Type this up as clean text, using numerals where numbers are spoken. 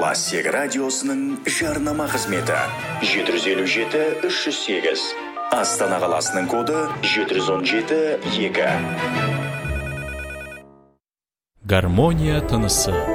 Классик радиосының жарнама қызметі 757-308. Астана қаласының коды 717-2. Гармония тынысы.